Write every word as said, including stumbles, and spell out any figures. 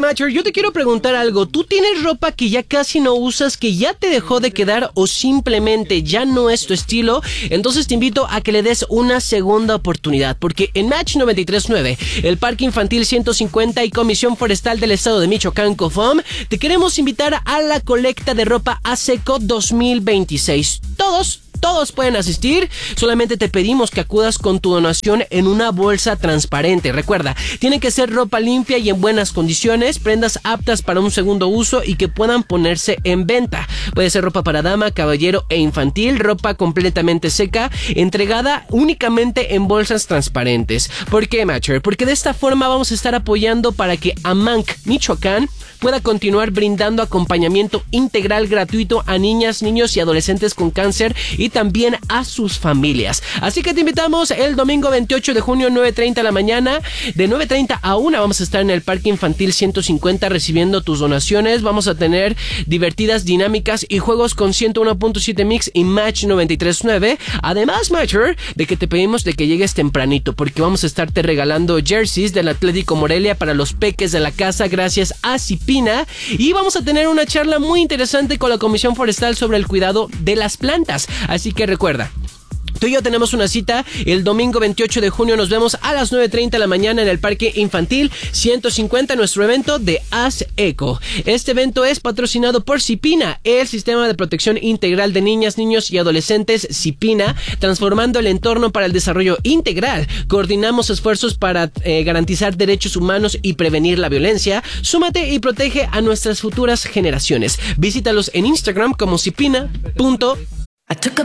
Macho, yo te quiero preguntar algo. ¿Tú tienes ropa que ya casi no usas, que ya te dejó de quedar o simplemente ya no es tu estilo? Entonces te invito a que le des una segunda oportunidad, porque en Match noventa y tres punto nueve, el Parque Infantil ciento cincuenta y Comisión Forestal del Estado de Michoacán, COFOM, te queremos invitar a la colecta de ropa ASECO dos mil veintiséis. Todos Todos pueden asistir, solamente te pedimos que acudas con tu donación en una bolsa transparente. Recuerda, tiene que ser ropa limpia y en buenas condiciones, prendas aptas para un segundo uso y que puedan ponerse en venta. Puede ser ropa para dama, caballero e infantil, ropa completamente seca, entregada únicamente en bolsas transparentes. ¿Por qué, Matcher? Porque de esta forma vamos a estar apoyando para que Amanc, Michoacán, pueda continuar brindando acompañamiento integral gratuito a niñas, niños y adolescentes con cáncer y también a sus familias. Así que te invitamos el domingo veintiocho de junio, nueve treinta de la mañana. De nueve treinta a una vamos a estar en el Parque Infantil ciento cincuenta recibiendo tus donaciones. Vamos a tener divertidas dinámicas y juegos con ciento uno punto siete Mix y Match noventa y tres punto nueve. Además, Matcher, de que te pedimos de que llegues tempranito, porque vamos a estarte regalando jerseys del Atlético Morelia para los peques de la casa gracias a Cipina. Y vamos a tener una charla muy interesante con la Comisión Forestal sobre el cuidado de las plantas. Así que recuerda, tú y yo tenemos una cita el domingo veintiocho de junio. Nos vemos a las nueve treinta de la mañana en el Parque Infantil ciento cincuenta, nuestro evento de ASECO. Este evento es patrocinado por Cipina, el Sistema de Protección Integral de Niñas, Niños y Adolescentes Cipina, transformando el entorno para el desarrollo integral. Coordinamos esfuerzos para eh, garantizar derechos humanos y prevenir la violencia. Súmate y protege a nuestras futuras generaciones. Visítalos en Instagram como cipina punto